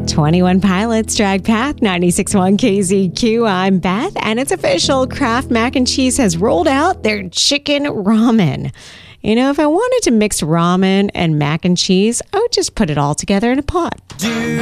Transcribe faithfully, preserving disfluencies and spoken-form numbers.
twenty-one Pilots, Drag Path, ninety-six point one K Z Q. I'm Beth, and it's official. Kraft Mac and Cheese has rolled out their chicken ramen. You know, if I wanted to mix ramen and mac and cheese, I would just put it all together in a pot. Do